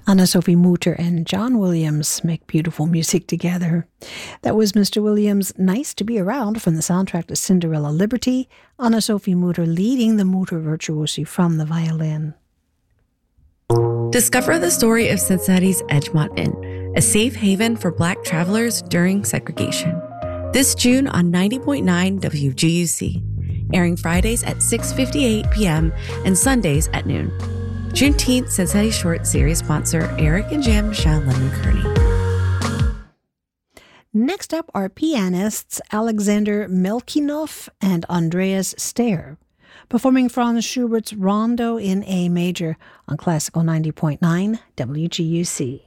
Anna Sophie Mutter and John Williams make beautiful music together. That was Mr. Williams' Nice to Be Around from the soundtrack to Cinderella Liberty. Anna Sophie Mutter leading the Mutter virtuosi from the violin. Discover the story of Cincinnati's Edgemont Inn, a safe haven for Black travelers during segregation. This June on 90.9 WGUC, airing Fridays at 6:58 p.m. and Sundays at noon. Juneteenth Cincinnati Short Series sponsor Eric and Jan Michelle Lemon Kearney. Next up are pianists Alexander Melkinov and Andreas Steyer, performing Franz Schubert's Rondo in A major on Classical 90.9 WGUC.